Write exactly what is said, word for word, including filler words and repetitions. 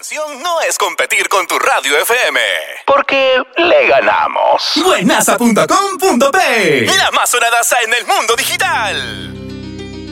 intención no es competir con tu radio F M, porque le ganamos. Buenaza punto com punto pe, la más sonadaza en el mundo digital.